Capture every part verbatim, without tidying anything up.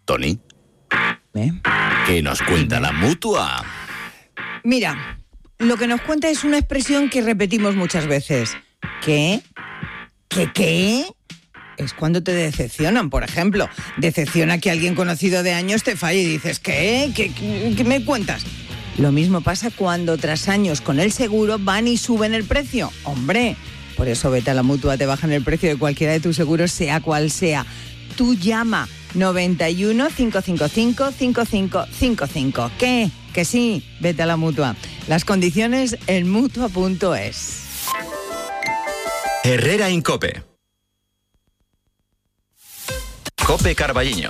Tony, ¿Eh? ¿qué nos cuenta la Mutua? Mira, lo que nos cuenta es una expresión que repetimos muchas veces. ¿Qué? ¿Qué qué? Es cuando te decepcionan, por ejemplo. Decepciona que alguien conocido de años te falle y dices, ¿qué? ¿Qué, qué, qué me cuentas? Lo mismo pasa cuando tras años con el seguro van y suben el precio. ¡Hombre! Por eso vete a la Mutua, te bajan el precio de cualquiera de tus seguros, sea cual sea. Tú llama noventa y uno, cinco cinco cinco, cinco cinco cinco cinco. ¿Qué? Que sí, vete a la Mutua. Las condiciones en mutua punto es. Herrera en Cope. Cope Carballiño.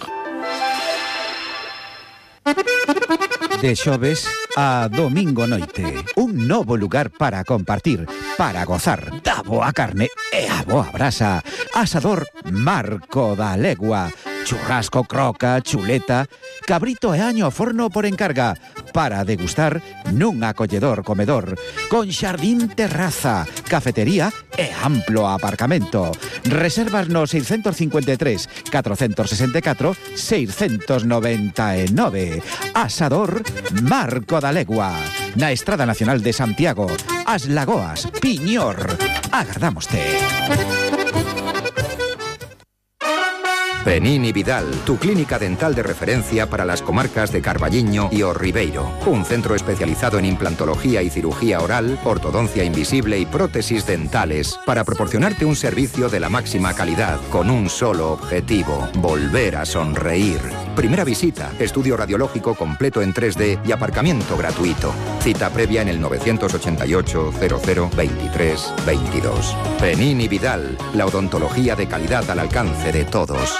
De xoves a domingo noite, un novo lugar para compartir, para gozar da boa carne e a boa brasa. Asador Marco da Legua. Churrasco, croca, chuleta, cabrito e año ao forno por encarga, para degustar nun acolledor comedor, con xardín terraza, cafetería e amplo aparcamento. Reservas no seiscentos cincuenta e tres, catrocentos sesenta e catro, seiscentos noventa e nove. Asador Marco da Legua, na Estrada Nacional de Santiago, As Lagoas, Piñor. Agardámoste. Penín y Vidal, tu clínica dental de referencia para las comarcas de Carballiño y O Ribeiro. Un centro especializado en implantología y cirugía oral, ortodoncia invisible y prótesis dentales para proporcionarte un servicio de la máxima calidad con un solo objetivo: volver a sonreír. Primera visita, estudio radiológico completo en tres D y aparcamiento gratuito. Cita previa en el novecientos ochenta y ocho, cero cero, veintitrés, veintidós. Penín y Vidal, la odontología de calidad al alcance de todos.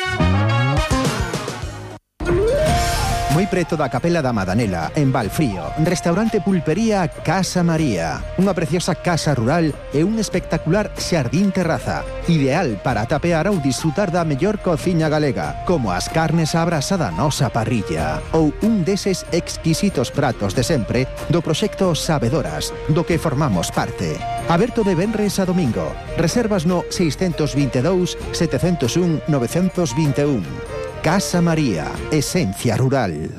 Moi preto da Capela da Madanela, en Valfrío, restaurante Pulpería Casa María, unha preciosa casa rural e un espectacular xardín terraza, ideal para tapear ou disfrutar da mellor cociña galega, como as carnes á brasa da nosa parrilla, ou un deses exquisitos pratos de sempre do proxecto Sabedoras, do que formamos parte. Aberto de venres a domingo. Reservas no seiscentos veintidós, setecentos un, novecentos veintiún. Casa María, esencia rural.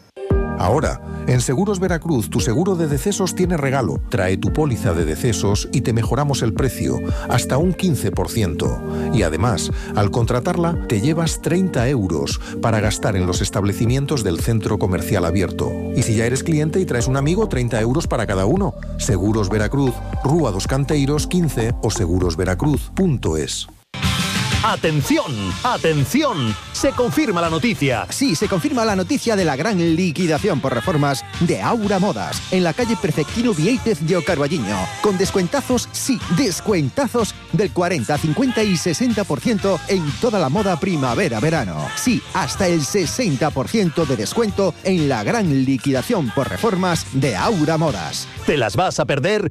Ahora, en Seguros Veracruz, tu seguro de decesos tiene regalo. Trae tu póliza de decesos y te mejoramos el precio, hasta un quince por ciento. Y además, al contratarla, te llevas treinta euros para gastar en los establecimientos del centro comercial abierto. Y si ya eres cliente y traes un amigo, treinta euros para cada uno. Seguros Veracruz, Rúa dos Canteiros quince o seguros veracruz punto es. ¡Atención! ¡Atención! Se confirma la noticia. Sí, se confirma la noticia de la gran liquidación por reformas de Aura Modas en la calle Perfectino Viéitez de O Carballiño, con descuentazos, sí, descuentazos del cuarenta, cincuenta y sesenta por ciento en toda la moda primavera-verano. Sí, hasta el sesenta por ciento de descuento en la gran liquidación por reformas de Aura Modas. ¿Te las vas a perder?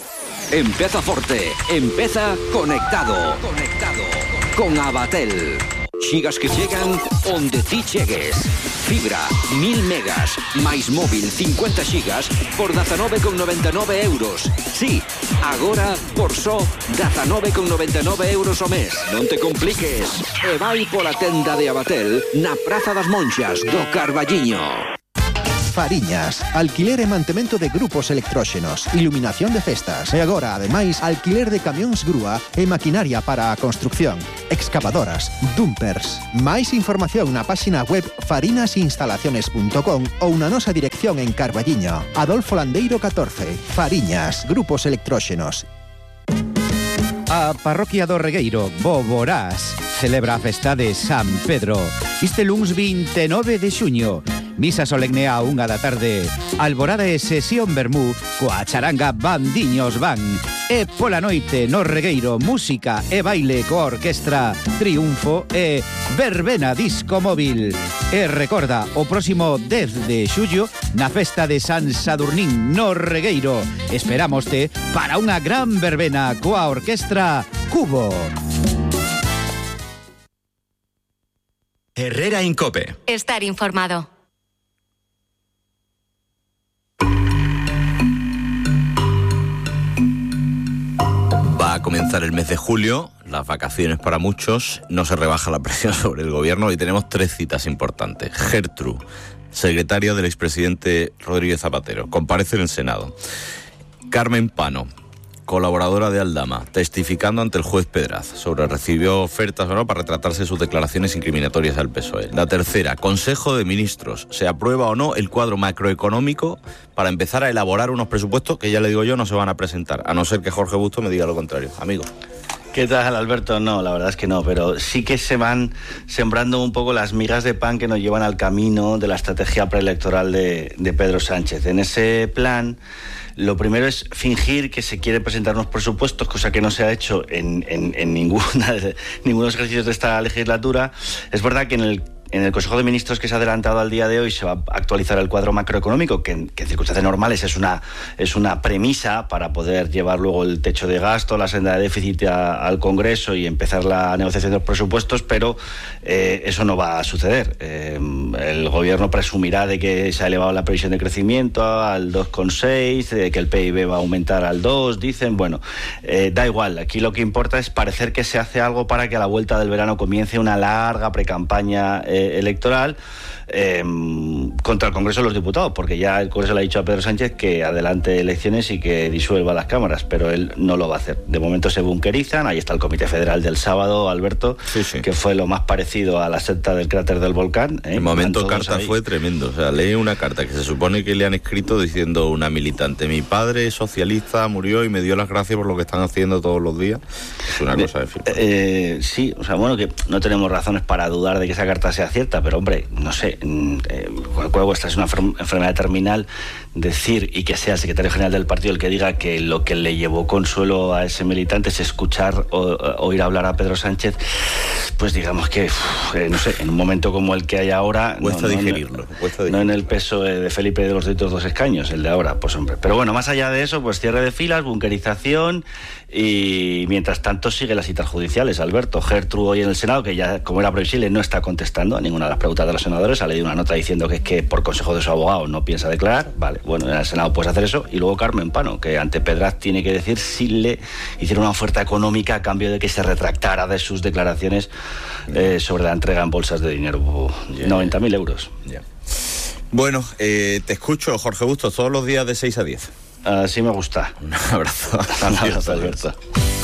Empeza forte, empeza conectado. Conectado con Abatel. Xigas que chegan onde ti chegues. Fibra, mil megas, máis móvil cincuenta xigas por dezanove con noventa e nove euros. Sí, agora por só dezanove con noventa e nove euros o mes. Non te compliques. E vai pola tenda de Abatel na Praza das Monxas do Carballiño. Fariñas, alquiler e mantemento de grupos electróxenos, iluminación de festas e agora, ademais, alquiler de camións grúa e maquinaria para a construcción, excavadoras, dumpers. Máis información na páxina web farinasinstalaciones punto com ou na nosa dirección en Carballiño, Adolfo Landeiro catorce. Fariñas, grupos electróxenos. A Parroquia do Regueiro, Boborás, celebra a festa de San Pedro. Este luns vinte e nove de xuño. Misa solemne a unha da tarde, alborada e sesión vermú coa charanga Bandiños Van. E pola noite no Regueiro, música e baile coa orquestra Triunfo e verbena disco móvil. E recorda, o próximo dez de xullo na festa de San Sadurnín no Regueiro. Esperámoste para unha gran verbena coa orquestra Cubo. Herrera en Cope. Estar informado. Va a comenzar el mes de julio, las vacaciones para muchos, no se rebaja la presión sobre el gobierno y tenemos tres citas importantes. Gertrude, secretaria del expresidente Rodríguez Zapatero, comparece en el Senado. Carmen Pano, colaboradora de Aldama, testificando ante el juez Pedraz sobre recibió ofertas o no para retratarse de sus declaraciones incriminatorias al P S O E. La tercera, Consejo de Ministros, ¿se aprueba o no el cuadro macroeconómico para empezar a elaborar unos presupuestos que ya le digo yo no se van a presentar, a no ser que Jorge Busto me diga lo contrario? Amigo. ¿Qué tal, Alberto? No, la verdad es que no, pero sí que se van sembrando un poco las migas de pan que nos llevan al camino de la estrategia preelectoral de, de Pedro Sánchez. En ese plan, lo primero es fingir que se quiere presentar unos presupuestos, cosa que no se ha hecho en, en, en ninguna, ninguno de los ejercicios de esta legislatura. Es verdad que en el En el Consejo de Ministros que se ha adelantado al día de hoy se va a actualizar el cuadro macroeconómico, que en, que en circunstancias normales es una, es una premisa para poder llevar luego el techo de gasto, la senda de déficit a, al Congreso y empezar la negociación de los presupuestos, pero eh, eso no va a suceder. Eh, el Gobierno presumirá de que se ha elevado la previsión de crecimiento al dos coma seis, de que el P I B va a aumentar al dos, dicen. Bueno, eh, da igual, aquí lo que importa es parecer que se hace algo para que a la vuelta del verano comience una larga precampaña eh, electoral eh, contra el Congreso de los Diputados, porque ya el Congreso le ha dicho a Pedro Sánchez que adelante elecciones y que disuelva las cámaras, pero él no lo va a hacer. De momento se bunkerizan, ahí está el Comité Federal del sábado, Alberto, sí, sí. que fue lo más parecido a la secta del cráter del volcán. ¿eh? El momento carta ahí. Fue tremendo, o sea, leí una carta que se supone que le han escrito diciendo una militante: mi padre socialista murió y me dio las gracias por lo que están haciendo todos los días. Es una cosa de fin. Eh, sí, o sea, bueno, que no tenemos razones para dudar de que esa carta sea cierta, pero hombre, no sé, eh, cuando esta es una enfermedad terminal, decir y que sea el secretario general del partido el que diga que lo que le llevó consuelo a ese militante es escuchar o oír hablar a Pedro Sánchez, pues digamos que, uf, eh, no sé, en un momento como el que hay ahora, cuesta no, no, digerirlo, no, cuesta digerirlo. No en el peso de Felipe de los otros dos escaños, el de ahora, pues hombre. Pero bueno, más allá de eso, pues cierre de filas, bunkerización y mientras tanto sigue las citas judiciales. Alberto, Gertrude hoy en el Senado, que ya, como era previsible, no está contestando a ninguna de las preguntas de los senadores, ha leído una nota diciendo que es que por consejo de su abogado no piensa declarar. Vale, bueno, en el Senado puedes hacer eso. Y luego Carmen Pano, que ante Pedraz tiene que decir si le hicieron una oferta económica a cambio de que se retractara de sus declaraciones eh, sobre la entrega en bolsas de dinero, yeah, noventa mil euros. Yeah. Bueno, eh, te escucho, Jorge Bustos, todos los días de seis a diez. Así me gusta. Un abrazo. Un abrazo, Alberto.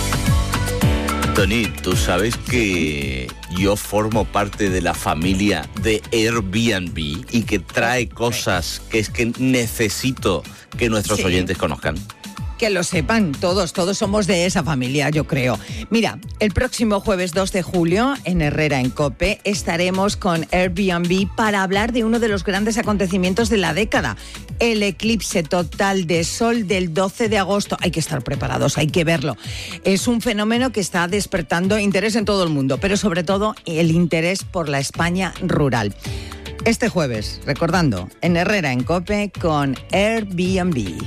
Tony, ¿tú sabes que yo formo parte de la familia de Airbnb y que trae cosas que es que necesito que nuestros sí. oyentes conozcan? Que lo sepan todos, todos somos de esa familia, yo creo. Mira, el próximo jueves dos de julio, en Herrera en COPE, estaremos con Airbnb para hablar de uno de los grandes acontecimientos de la década, el eclipse total de sol del doce de agosto. Hay que estar preparados, hay que verlo. Es un fenómeno que está despertando interés en todo el mundo, pero sobre todo el interés por la España rural. Este jueves, recordando, en Herrera en COPE con Airbnb.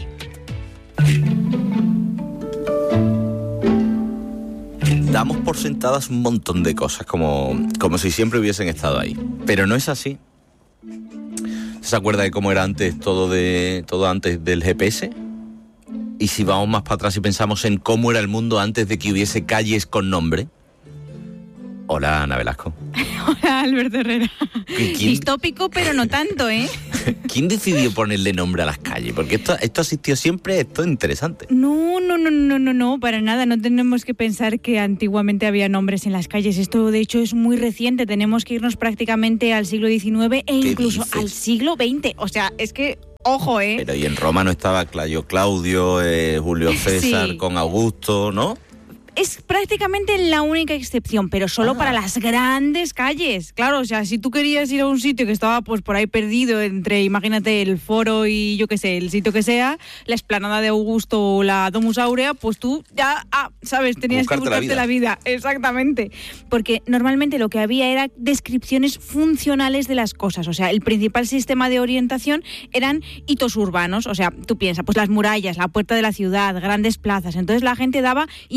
Damos por sentadas un montón de cosas como, como si siempre hubiesen estado ahí, pero no es así. ¿Se acuerda de cómo era antes todo de todo antes del G P S? Y si vamos más para atrás y pensamos en cómo era el mundo antes de que hubiese calles con nombre. Hola, Ana Velasco. Hola, Alberto Herrera. ¿Quién? Distópico, pero no tanto, ¿eh? ¿Quién decidió ponerle nombre a las calles? Porque esto, esto ha existido siempre, esto es interesante. No, no, no, no, no, no, para nada. No tenemos que pensar que antiguamente había nombres en las calles. Esto, de hecho, es muy reciente. Tenemos que irnos prácticamente al siglo diecinueve e incluso dices? al siglo veinte. O sea, es que... Ojo, ¿eh? Pero y en Roma no estaba Claudio Claudio, eh, Julio César sí. con Augusto, ¿no? Es prácticamente la única excepción, pero solo ah. para las grandes calles. Claro, o sea, si tú querías ir a un sitio que estaba pues por ahí perdido entre, imagínate, el Foro y yo qué sé, el sitio que sea, la Explanada de Augusto o la Domus Aurea, pues tú ya, ah, sabes, tenías buscarte que buscarte la vida. la vida. Exactamente. Porque normalmente lo que había era descripciones funcionales de las cosas. O sea, el principal sistema de orientación eran hitos urbanos. O sea, tú piensas, pues las murallas, la puerta de la ciudad, grandes plazas. Entonces la gente daba indicaciones.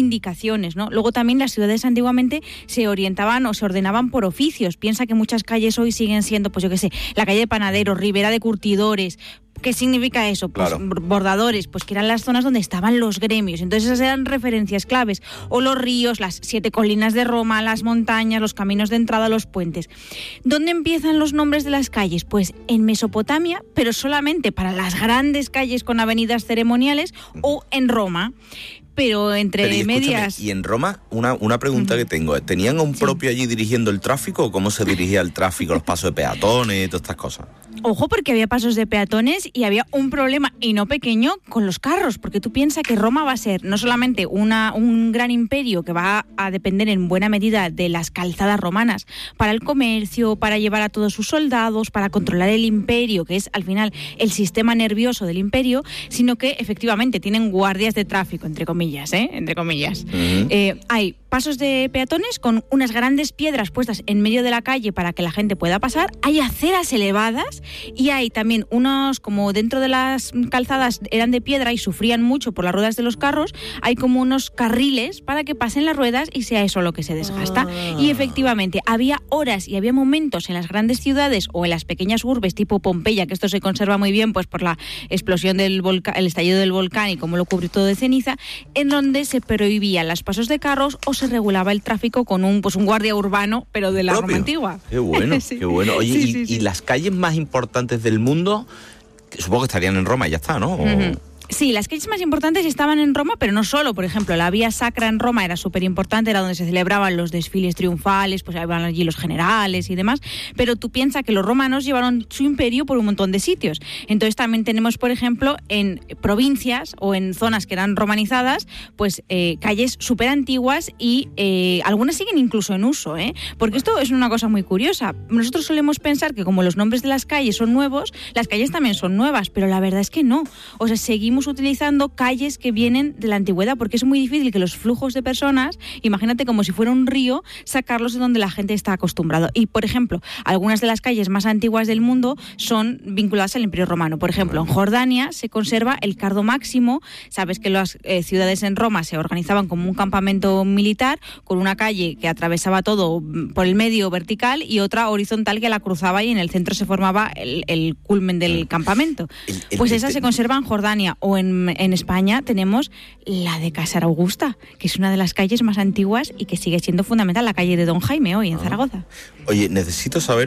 direcciones, ¿no? Luego también las ciudades antiguamente se orientaban o se ordenaban por oficios. Piensa que muchas calles hoy siguen siendo, pues yo qué sé, la calle de panaderos, Ribera de curtidores. ¿Qué significa eso? Pues Claro. bordadores, pues que eran las zonas donde estaban los gremios. Entonces esas eran referencias claves. O los ríos, las siete colinas de Roma, las montañas, los caminos de entrada, los puentes. ¿Dónde empiezan los nombres de las calles? Pues en Mesopotamia, pero solamente para las grandes calles con avenidas ceremoniales, o en Roma. Pero entre Pero, y escúchame, medias... y en Roma, una, una pregunta que tengo, ¿tenían a un propio allí dirigiendo el tráfico o cómo se dirigía el tráfico, los pasos de peatones y todas estas cosas? Ojo, porque había pasos de peatones y había un problema, y no pequeño, con los carros, porque tú piensas que Roma va a ser no solamente una, un gran imperio que va a depender en buena medida de las calzadas romanas para el comercio, para llevar a todos sus soldados, para controlar el imperio, que es al final el sistema nervioso del imperio, sino que efectivamente tienen guardias de tráfico, entre comillas, ¿eh? Entre comillas. Uh-huh. Eh, hay pasos de peatones con unas grandes piedras puestas en medio de la calle para que la gente pueda pasar, hay aceras elevadas y hay también unos, como dentro de las calzadas eran de piedra y sufrían mucho por las ruedas de los carros, hay como unos carriles para que pasen las ruedas y sea eso lo que se desgasta. Ah. Y efectivamente, había horas y había momentos en las grandes ciudades o en las pequeñas urbes tipo Pompeya, que esto se conserva muy bien pues por la explosión del volcán, el estallido del volcán y cómo lo cubrió todo de ceniza, en donde se prohibían los pasos de carros o se regulaba el tráfico con un pues un guardia urbano, pero de la ¿Propio? Roma antigua. Qué bueno, Sí. qué bueno. Oye, Sí, y, sí, sí. y las calles más importantes del mundo, que supongo que estarían en Roma y ya está, ¿no? O- Ujú. Sí, las calles más importantes estaban en Roma, pero no solo. Por ejemplo, la Vía Sacra en Roma era súper importante, era donde se celebraban los desfiles triunfales, pues iban allí los generales y demás. Pero tú piensas que los romanos llevaron su imperio por un montón de sitios. Entonces también tenemos, por ejemplo, en provincias o en zonas que eran romanizadas, pues eh, calles súper antiguas y eh, algunas siguen incluso en uso, ¿eh? Porque esto es una cosa muy curiosa. Nosotros solemos pensar que como los nombres de las calles son nuevos, las calles también son nuevas, pero la verdad es que no. O sea, seguimos utilizando calles que vienen de la antigüedad, porque es muy difícil que los flujos de personas, imagínate como si fuera un río, sacarlos de donde la gente está acostumbrado. Y, por ejemplo, algunas de las calles más antiguas del mundo son vinculadas al Imperio Romano. Por ejemplo, en Jordania se conserva el Cardo Máximo. Sabes que las eh, ciudades en Roma se organizaban como un campamento militar, con una calle que atravesaba todo por el medio vertical y otra horizontal que la cruzaba, y en el centro se formaba el, el culmen del campamento. El- el- Pues el- esa se conserva en Jordania. O en, en España tenemos la de Casa Augusta, que es una de las calles más antiguas y que sigue siendo fundamental, la calle de Don Jaime hoy en Zaragoza. Oye, necesito saber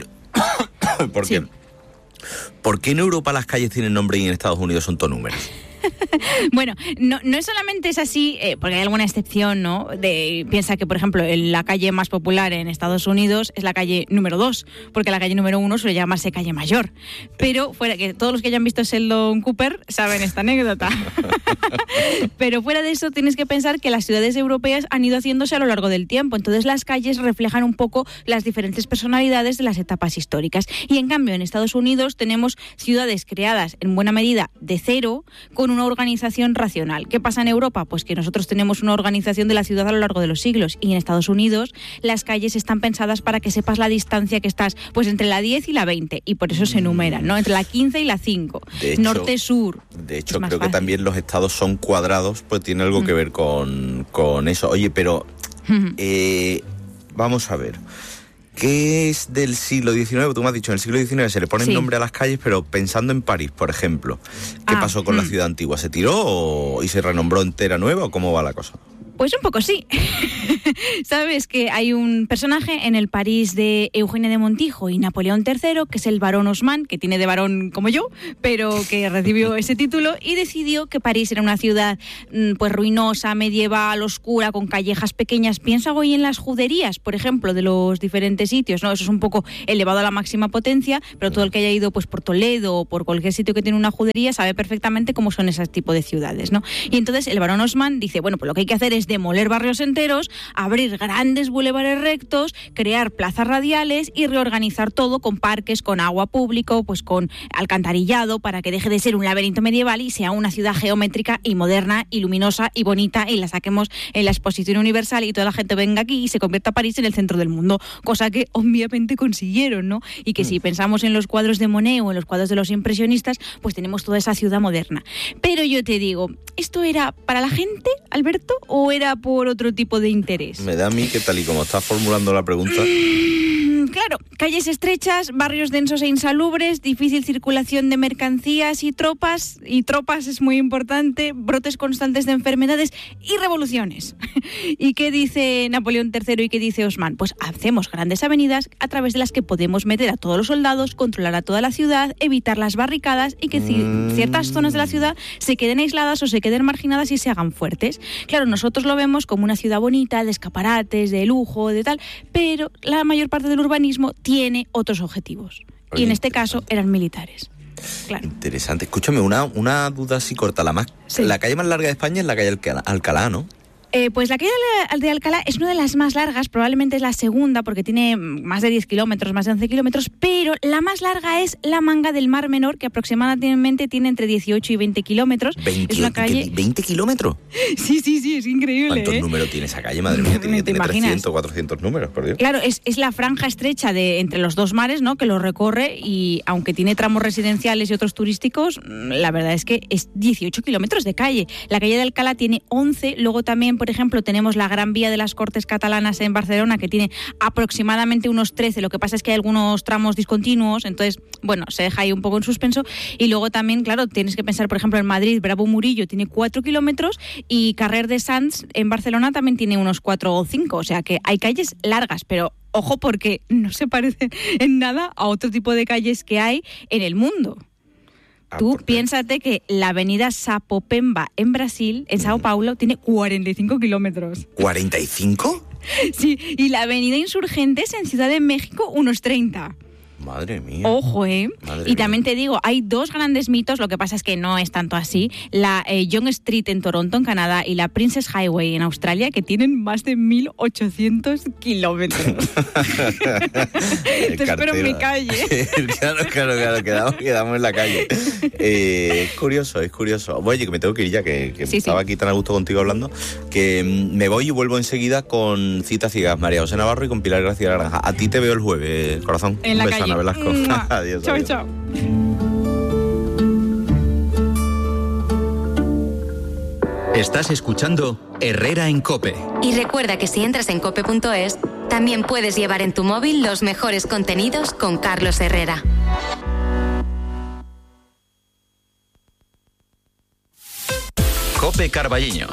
por qué. Sí. ¿Por qué en Europa las calles tienen nombre y en Estados Unidos son todos números? Bueno, no, no es solamente es así, eh, porque hay alguna excepción, ¿no? De, piensa que, por ejemplo, en la calle más popular en Estados Unidos es la calle número dos, porque la calle número uno suele llamarse calle mayor. Pero fuera que todos los que hayan visto Sheldon Cooper saben esta anécdota. Pero fuera de eso, tienes que pensar que las ciudades europeas han ido haciéndose a lo largo del tiempo. Entonces las calles reflejan un poco las diferentes personalidades de las etapas históricas. Y en cambio, en Estados Unidos tenemos ciudades creadas en buena medida de cero, con una organización racional. ¿Qué pasa en Europa? Pues que nosotros tenemos una organización de la ciudad a lo largo de los siglos, y en Estados Unidos las calles están pensadas para que sepas la distancia que estás, pues entre la diez y la veinte, y por eso se enumeran, ¿no? Entre la quince y la cinco, De hecho- norte-sur. De hecho, Es más creo que fácil. también los estados son cuadrados, pues tiene algo que ver con, con eso. Oye, pero eh, vamos a ver. ¿Qué es del siglo diecinueve? Tú me has dicho, en el siglo diecinueve se le pone Sí. nombre a las calles, pero pensando en París, por ejemplo. ¿Qué Ah, pasó con la mm. ciudad antigua? ¿Se tiró o- y se renombró entera nueva o cómo va la cosa? Pues un poco sí. Sabes que hay un personaje en el París de Eugenia de Montijo y Napoleón tercero, que es el barón Haussmann, que tiene de varón como yo, pero que recibió ese título y decidió que París era una ciudad mm, pues ruinosa, medieval, oscura, con callejas pequeñas. Piensa hoy en las juderías, por ejemplo, de los diferentes sitios, ¿no? Eso es un poco elevado a la máxima potencia, pero todo el que haya ido pues por Toledo o por cualquier sitio que tiene una judería sabe perfectamente cómo son ese tipo de ciudades, ¿no? Y entonces el barón Haussmann dice, bueno, pues lo que hay que hacer es demoler barrios enteros, abrir grandes bulevares rectos, crear plazas radiales y reorganizar todo con parques, con agua público, pues con alcantarillado, para que deje de ser un laberinto medieval y sea una ciudad geométrica y moderna y luminosa y bonita, y la saquemos en la exposición universal y toda la gente venga aquí y se convierta a París en el centro del mundo, cosa que obviamente consiguieron, ¿no? Y que si pensamos en los cuadros de Monet o en los cuadros de los impresionistas, pues tenemos toda esa ciudad moderna. Pero yo te digo, ¿esto era para la gente, Alberto, o fuera por otro tipo de interés. Me da a mí que tal y como estás formulando la pregunta... Claro, calles estrechas, barrios densos e insalubres, difícil circulación de mercancías y tropas, y tropas es muy importante, brotes constantes de enfermedades y revoluciones. ¿Y qué dice Napoleón tercero y qué dice Osman? Pues hacemos grandes avenidas a través de las que podemos meter a todos los soldados, controlar a toda la ciudad, evitar las barricadas y que mm. ciertas zonas de la ciudad se queden aisladas o se queden marginadas y se hagan fuertes. Claro, nosotros lo vemos como una ciudad bonita, de escaparates, de lujo, de tal, pero la mayor parte del urbanismo tiene otros objetivos. Oye, y en este caso eran militares. Claro. Interesante. Escúchame, una, una duda así corta. La, más, sí. la calle más larga de España es la calle Alcalá, Alcalá ¿no? Eh, pues la calle de Alcalá es una de las más largas, probablemente es la segunda porque tiene más de diez kilómetros, más de once kilómetros, pero la más larga es la Manga del Mar Menor, que aproximadamente tiene entre dieciocho y veinte kilómetros. ¿veinte, es una calle... ¿veinte kilómetros? Sí, sí, sí, es increíble. ¿Cuántos ¿eh? números tiene esa calle? Madre mía, tiene, tiene trescientos, cuatrocientos números, por Dios. Claro, es, es la franja estrecha de entre los dos mares, ¿no?, que lo recorre, y aunque tiene tramos residenciales y otros turísticos, la verdad es que es dieciocho kilómetros de calle. La calle de Alcalá tiene once, luego también, por ejemplo, tenemos la Gran Vía de las Cortes Catalanas en Barcelona, que tiene aproximadamente unos trece, lo que pasa es que hay algunos tramos discontinuos, entonces, bueno, se deja ahí un poco en suspenso. Y luego también, claro, tienes que pensar, por ejemplo, en Madrid, Bravo Murillo tiene cuatro kilómetros y Carrer de Sants en Barcelona también tiene unos cuatro o cinco, o sea que hay calles largas, pero ojo porque no se parecen en nada a otro tipo de calles que hay en el mundo. Ah, Tú piénsate que la avenida Sapopemba en Brasil, en Sao Paulo, tiene cuarenta y cinco kilómetros. ¿cuarenta y cinco? Sí, y la avenida Insurgentes en Ciudad de México, unos treinta. Madre mía. Ojo, ¿eh? Madre y también mía. te digo, hay dos grandes mitos, lo que pasa es que no es tanto así. La eh, Yonge Street en Toronto, en Canadá, y la Princess Highway en Australia, que tienen más de mil ochocientos kilómetros. Te espero en mi calle. Claro, claro, claro, quedamos, quedamos en la calle. Eh, es curioso, es curioso. Oye, que me tengo que ir ya, que, que sí, estaba sí. aquí tan a gusto contigo hablando, que me voy y vuelvo enseguida con Citas Ciegas, María José Navarro y con Pilar García Granja. A ti te veo el jueves, corazón. En Un la beso, calle. Ana Velasco. Adiós. Chao, adiós. chao. Estás escuchando Herrera en COPE. Y recuerda que si entras en cope punto es, también puedes llevar en tu móvil los mejores contenidos con Carlos Herrera. COPE Carballiño.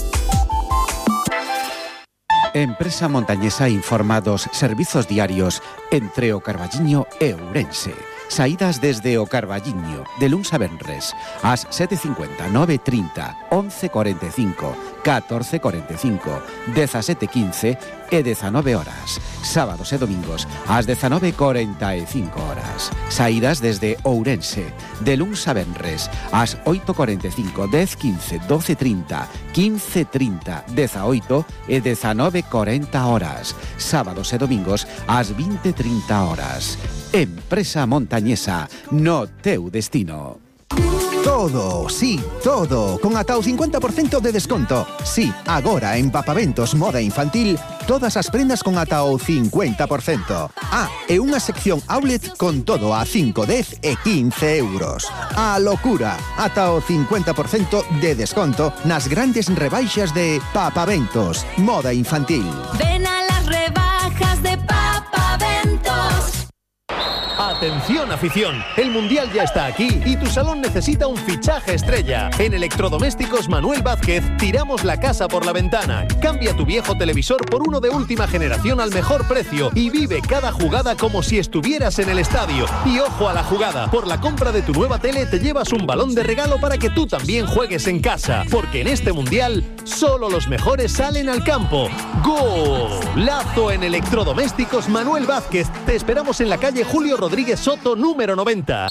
Empresa montañesa informa dos servizos diarios entre o Carballiño e Ourense. Saídas desde o Carballiño, de luns a venres, ás sete e cincuenta, nove e trinta, once e cuarenta e cinco, catorce e cuarenta e cinco, dezasete e quince e dezanove horas. Sábados e domingos, ás dezanove e cuarenta e cinco horas. Saídas desde Ourense, de luns a venres, ás oito e cuarenta e cinco, dez e quince, doce e trinta, quince e trinta, dezaoito e dezanove e cuarenta horas. Sábados e domingos, ás vinte e trinta horas. Empresa montañesa, no teu destino. Todo, sí, todo, con ata o cincuenta por cento de desconto. Sí, agora en Papaventos Moda Infantil, todas as prendas con ata o cincuenta por cento. Ah, e unha sección outlet con todo a cinco, dez e quince euros. A locura, ata o cincuenta por cento de desconto nas grandes rebaixas de Papaventos Moda Infantil. Ven a las rebajas de Papaventos. Atención afición, el Mundial ya está aquí y tu salón necesita un fichaje estrella. En Electrodomésticos Manuel Vázquez tiramos la casa por la ventana. Cambia tu viejo televisor por uno de última generación al mejor precio y vive cada jugada como si estuvieras en el estadio. Y ojo a la jugada, por la compra de tu nueva tele te llevas un balón de regalo para que tú también juegues en casa. Porque en este Mundial solo los mejores salen al campo. ¡Golazo en Electrodomésticos Manuel Vázquez! Te esperamos en la calle Julio Rodríguez Soto, número noventa.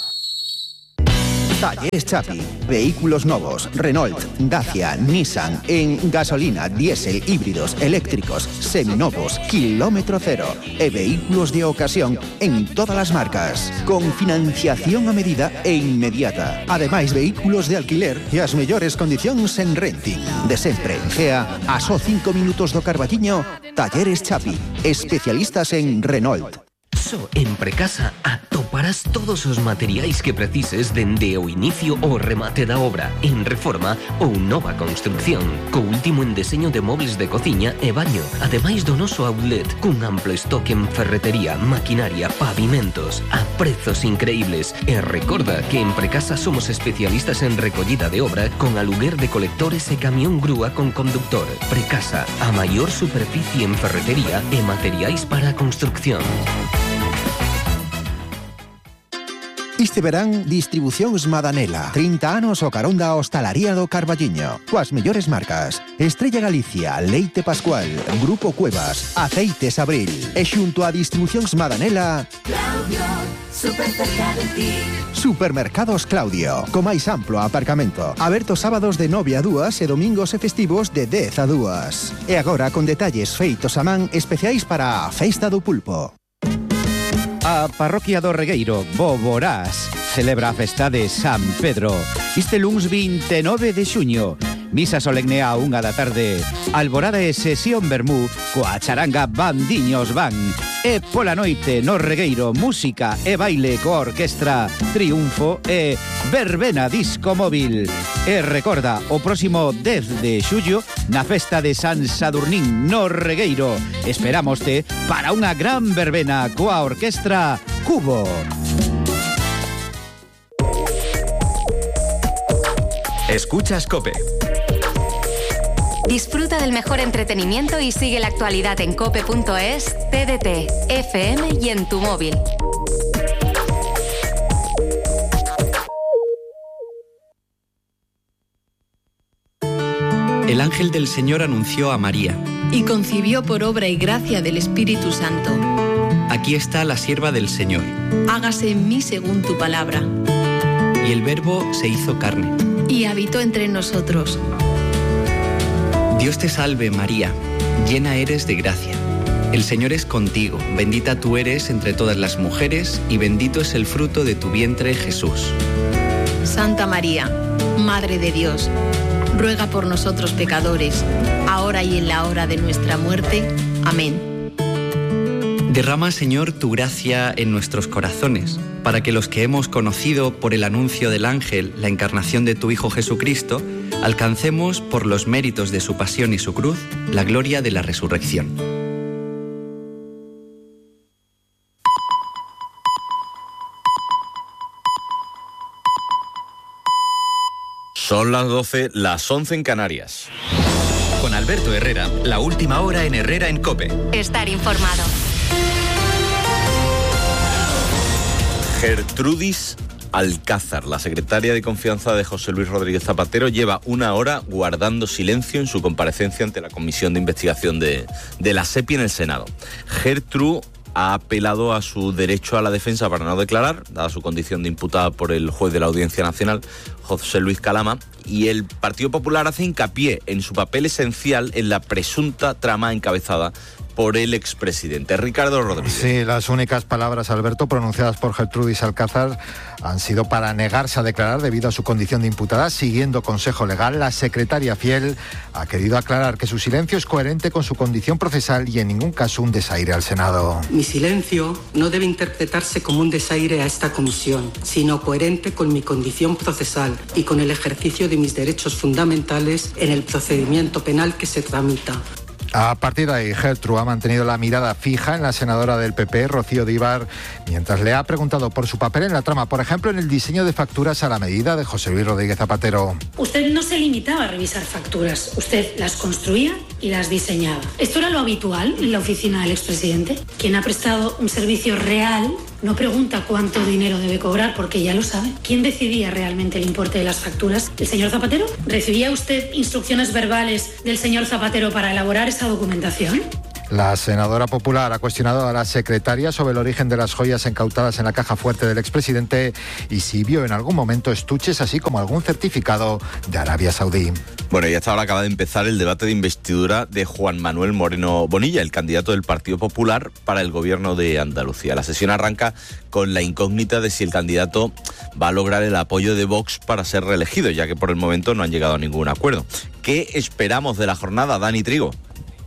Talleres Chapi, vehículos novos, Renault, Dacia, Nissan, en gasolina, diésel, híbridos, eléctricos, seminovos, kilómetro cero e vehículos de ocasión en todas as marcas, con financiación a medida e inmediata. Ademais, vehículos de alquiler e as mellores condicións en renting. De sempre en Gea, a só cinco minutos do Carballiño, Talleres Chapi, especialistas en Renault. So en Precasa atopa atoparás todos os materiais que precises dende o inicio ao remate da obra, en reforma ou nova construcción, co último en deseño de móveis de cociña e baño, ademais do noso outlet, cun amplo estoque en ferretería, maquinaria, pavimentos, a prezos increíbles. E recorda que en Precasa somos especialistas en recollida de obra con aluguer de colectores e camión grúa con conductor. Precasa, a maior superficie en ferretería e materiais para a construcción. Este verán, Distribucións Madanela. trinta anos o carón da hostalaría do Carballiño. Coas mellores marcas: Estrella Galicia, Leite Pascual, Grupo Cuevas, Aceites Abril. E xunto a Distribucións Madanela, Claudio, super cerca de ti. Supermercados Claudio, co máis amplo aparcamento. Aberto sábados de nove a dúas e domingos e festivos de dez a dúas. E agora con detalles feitos a man especiais para a Festa do Pulpo. A Parroquia do Regueiro, Boborás, celebra a festa de San Pedro. Este luns vinte e nove de xuño, misa solemne a unha da tarde, alborada e sesión vermú coa charanga Bandiños Van. E pola noite no Regueiro, música e baile coa orquestra Triunfo e verbena disco móvil. E recorda, o próximo dez de xullo, na festa de San Sadurnín no Regueiro, esperámoste para unha gran verbena coa orquestra Cubo. Escuchas COPE. Disfruta del mejor entretenimiento y sigue la actualidad en cope punto es, T D T, F M y en tu móvil. El ángel del Señor anunció a María. Y concibió por obra y gracia del Espíritu Santo. Aquí está la sierva del Señor. Hágase en mí según tu palabra. Y el Verbo se hizo carne. Y habitó entre nosotros. Dios te salve, María, llena eres de gracia. El Señor es contigo, bendita tú eres entre todas las mujeres, y bendito es el fruto de tu vientre, Jesús. Santa María, Madre de Dios, ruega por nosotros pecadores, ahora y en la hora de nuestra muerte. Amén. Derrama, Señor, tu gracia en nuestros corazones, para que los que hemos conocido por el anuncio del ángel la encarnación de tu Hijo Jesucristo, alcancemos, por los méritos de su pasión y su cruz, la gloria de la resurrección. Son las doce, las once en Canarias. Con Alberto Herrera, la última hora en Herrera en COPE. Estar informado. Gertrudis Alcázar, la secretaria de confianza de José Luis Rodríguez Zapatero, lleva una hora guardando silencio en su comparecencia ante la Comisión de Investigación de, de la SEPI en el Senado. Gertrude ha apelado a su derecho a la defensa para no declarar, dada su condición de imputada por el juez de la Audiencia Nacional, José Luis Calama, y el Partido Popular hace hincapié en su papel esencial en la presunta trama encabezada por el expresidente Ricardo Rodríguez. Sí, las únicas palabras, Alberto, pronunciadas por Gertrudis Alcázar han sido para negarse a declarar debido a su condición de imputada. Siguiendo consejo legal, la secretaria fiel ha querido aclarar que su silencio es coherente con su condición procesal y en ningún caso un desaire al Senado. Mi silencio no debe interpretarse como un desaire a esta comisión, sino coherente con mi condición procesal y con el ejercicio de mis derechos fundamentales en el procedimiento penal que se tramita. A partir de ahí, Gertrude ha mantenido la mirada fija en la senadora del P P, Rocío Díbar, mientras le ha preguntado por su papel en la trama, por ejemplo, en el diseño de facturas a la medida de José Luis Rodríguez Zapatero. Usted no se limitaba a revisar facturas, usted las construía y las diseñaba. ¿Esto era lo habitual en la oficina del expresidente? Quien ha prestado un servicio real no pregunta cuánto dinero debe cobrar porque ya lo sabe. ¿Quién decidía realmente el importe de las facturas? ¿El señor Zapatero? ¿Recibía usted instrucciones verbales del señor Zapatero para elaborar esa documentación? La senadora popular ha cuestionado a la secretaria sobre el origen de las joyas incautadas en la caja fuerte del expresidente y si vio en algún momento estuches, así como algún certificado de Arabia Saudí. Bueno, y hasta ahora acaba de empezar el debate de investidura de Juan Manuel Moreno Bonilla, el candidato del Partido Popular para el gobierno de Andalucía. La sesión arranca con la incógnita de si el candidato va a lograr el apoyo de Vox para ser reelegido, ya que por el momento no han llegado a ningún acuerdo. ¿Qué esperamos de la jornada, Dani Trigo?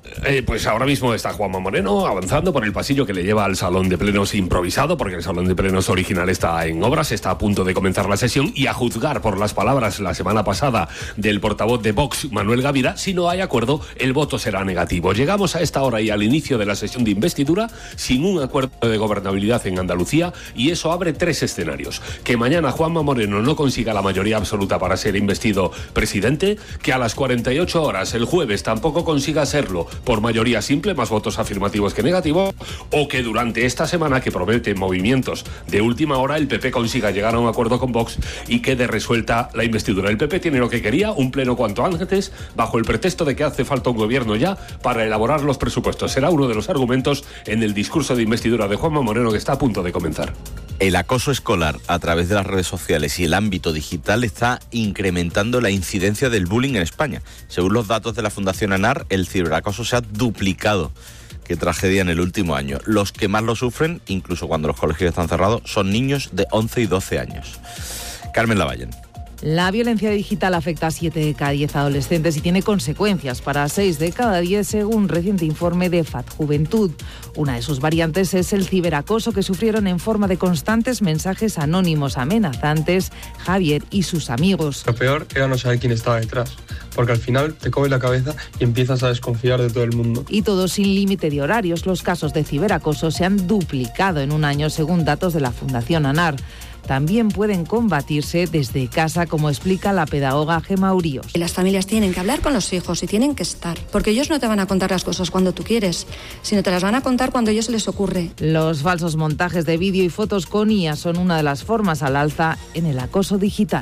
Eh, pues ahora mismo está Juanma Moreno avanzando por el pasillo que le lleva al salón de plenos improvisado, porque el salón de plenos original está en obras, está a punto de comenzar la sesión, y a juzgar por las palabras la semana pasada del portavoz de Vox, Manuel Gavira, si no hay acuerdo, el voto será negativo. Llegamos a esta hora y al inicio de la sesión de investidura sin un acuerdo de gobernabilidad en Andalucía, y eso abre tres escenarios: que mañana Juanma Moreno no consiga la mayoría absoluta para ser investido presidente, que a las cuarenta y ocho horas el jueves tampoco consiga serlo por mayoría simple, más votos afirmativos que negativos, o que durante esta semana, que promete movimientos de última hora, el P P consiga llegar a un acuerdo con Vox y quede resuelta la investidura. El P P tiene lo que quería, un pleno cuanto antes, bajo el pretexto de que hace falta un gobierno ya para elaborar los presupuestos. Será uno de los argumentos en el discurso de investidura de Juanma Moreno, que está a punto de comenzar. El acoso escolar a través de las redes sociales y el ámbito digital está incrementando la incidencia del bullying en España. Según los datos de la Fundación ANAR, el ciberacoso se ha duplicado. Qué tragedia en el último año. Los que más lo sufren, incluso cuando los colegios están cerrados, son niños de once y doce años. Carmen Lavallén. La violencia digital afecta a siete de cada diez adolescentes y tiene consecuencias para seis de cada diez, según un reciente informe de F A T Juventud. Una de sus variantes es el ciberacoso, que sufrieron en forma de constantes mensajes anónimos amenazantes Javier y sus amigos. Lo peor era no saber quién estaba detrás, porque al final te comes la cabeza y empiezas a desconfiar de todo el mundo. Y todo sin límite de horarios. Los casos de ciberacoso se han duplicado en un año, según datos de la Fundación ANAR. También pueden combatirse desde casa, como explica la pedagoga Gemma Uríos. Las familias tienen que hablar con los hijos y tienen que estar, porque ellos no te van a contar las cosas cuando tú quieres, sino te las van a contar cuando a ellos les ocurre. Los falsos montajes de vídeo y fotos con I A son una de las formas al alza en el acoso digital.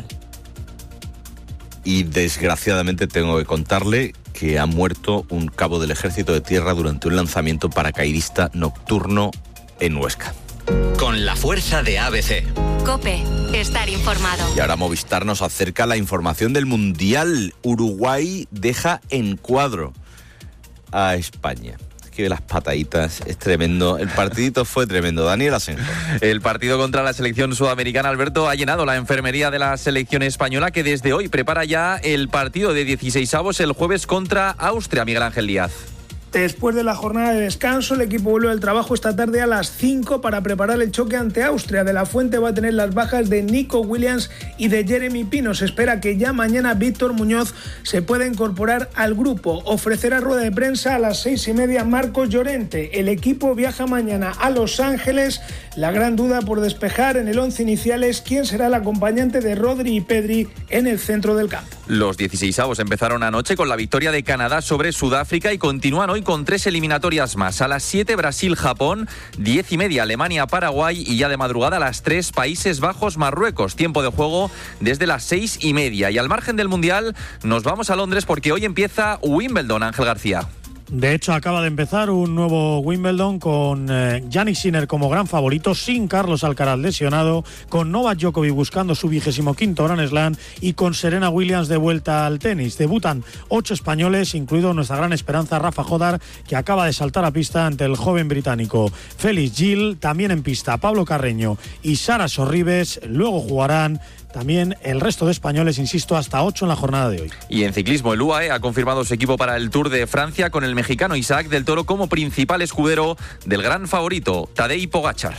Y desgraciadamente tengo que contarle que ha muerto un cabo del Ejército de Tierra durante un lanzamiento paracaidista nocturno en Huesca. Con la fuerza de A B C. COPE, estar informado. Y ahora Movistar nos acerca la información del Mundial. Uruguay deja en cuadro a España. Es que las pataditas, es tremendo. El partidito fue tremendo. Daniel Asenjo. El partido contra la selección sudamericana, Alberto, ha llenado la enfermería de la selección española, que desde hoy prepara ya el partido de dieciseisavos el jueves contra Austria. Miguel Ángel Díaz. Después de la jornada de descanso, el equipo vuelve al trabajo esta tarde a las cinco para preparar el choque ante Austria. De la Fuente va a tener las bajas de Nico Williams y de Jeremy Pino. Se espera que ya mañana Víctor Muñoz se pueda incorporar al grupo. Ofrecerá rueda de prensa a las seis y media Marcos Llorente. El equipo viaja mañana a Los Ángeles. La gran duda por despejar en el once inicial es quién será el acompañante de Rodri y Pedri en el centro del campo. Los dieciseisavos empezaron anoche con la victoria de Canadá sobre Sudáfrica y continúan hoy con tres eliminatorias más. A las siete Brasil-Japón, diez y media Alemania-Paraguay y ya de madrugada a las tres Países Bajos-Marruecos. Tiempo de juego desde las seis y media. Y al margen del Mundial nos vamos a Londres porque hoy empieza Wimbledon, Ángel García. De hecho, acaba de empezar un nuevo Wimbledon con eh, Jannik Sinner como gran favorito, sin Carlos Alcaraz lesionado, con Novak Djokovic buscando su vigésimo quinto Grand Slam y con Serena Williams de vuelta al tenis. Debutan ocho españoles, incluido nuestra gran esperanza Rafa Jodar, que acaba de saltar a pista ante el joven británico. Félix Gil, también en pista Pablo Carreño y Sara Sorribes. Luego jugarán también el resto de españoles, insisto, hasta ocho en la jornada de hoy. Y en ciclismo, el U A E ha confirmado su equipo para el Tour de Francia con el mexicano Isaac del Toro como principal escudero del gran favorito, Tadej Pogačar.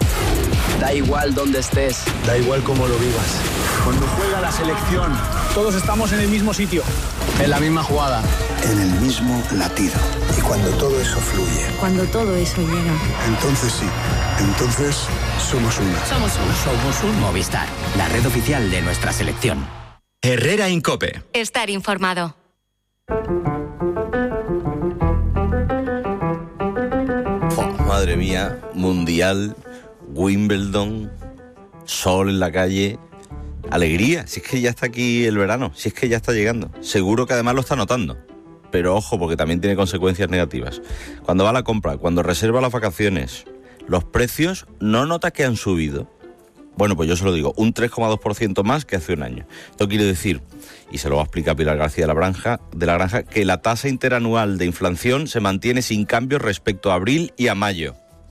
Da igual dónde estés, da igual cómo lo vivas. Cuando juega la selección, todos estamos en el mismo sitio, en la misma jugada, en el mismo latido. Y cuando todo eso fluye, cuando todo eso llega, entonces sí, entonces somos uno. Somos uno. Somos un Movistar, la red oficial de nuestra selección. Herrera en COPE. Estar informado. Oh, madre mía, Mundial, Wimbledon, sol en la calle, alegría. Si es que ya está aquí el verano, si es que ya está llegando. Seguro que además lo está notando. Pero ojo, porque también tiene consecuencias negativas. Cuando va a la compra, cuando reserva las vacaciones, los precios no nota que han subido. Bueno, pues yo se lo digo, un tres coma dos por ciento más que hace un año. Esto quiere decir, y se lo va a explicar Pilar García de la Granja, de la Granja, que la tasa interanual de inflación se mantiene sin cambios respecto a abril y a mayo.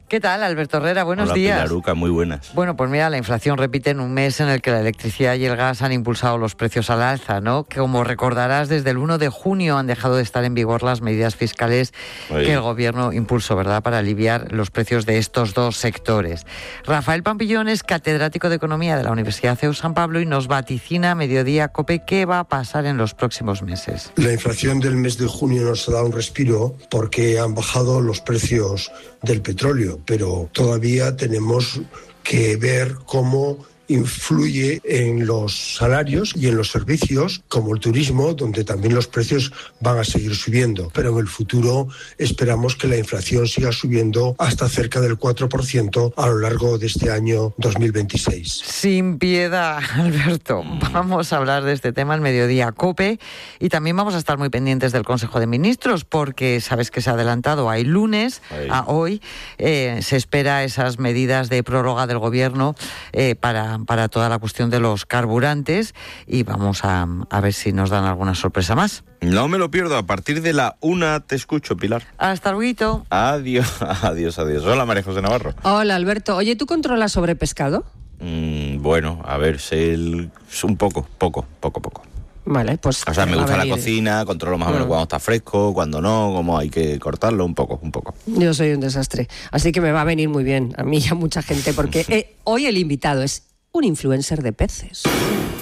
¿Qué tal, Alberto Herrera? Buenos Hola, días. Pilaruca, muy buenas. Bueno, pues mira, la inflación repite en un mes en el que la electricidad y el gas han impulsado los precios al alza, ¿no? Que como recordarás, desde el primero de junio han dejado de estar en vigor las medidas fiscales Oye. que el Gobierno impulsó, ¿verdad?, para aliviar los precios de estos dos sectores. Rafael Pampillón es catedrático de Economía de la Universidad C E U San Pablo y nos vaticina a Mediodía COPE qué va a pasar en los próximos meses. La inflación del mes de junio nos ha dado un respiro porque han bajado los precios del petróleo, pero todavía tenemos que ver cómo influye en los salarios y en los servicios, como el turismo, donde también los precios van a seguir subiendo. Pero en el futuro esperamos que la inflación siga subiendo hasta cerca del cuatro por ciento a lo largo de este año dos mil veintiséis. Sin piedad, Alberto. Vamos a hablar de este tema en Mediodía COPE y también vamos a estar muy pendientes del Consejo de Ministros porque sabes que se ha adelantado a lunes, Ahí. a hoy. Eh, se espera esas medidas de prórroga del Gobierno eh, para para toda la cuestión de los carburantes y vamos a, a ver si nos dan alguna sorpresa más. No me lo pierdo, a partir de la una te escucho, Pilar. Hasta luego. Adiós, adiós, adiós. Hola, María José Navarro. Hola, Alberto. Oye, ¿tú controlas sobre pescado? Mm, bueno, a ver, sé el, un poco, poco, poco, poco. Vale, pues... O sea, me gusta venir. la cocina, controlo más o menos mm. cuando está fresco, cuando no, cómo hay que cortarlo, un poco, un poco. Yo soy un desastre, así que me va a venir muy bien, a mí y a mucha gente, porque eh, hoy el invitado es un influencer de peces.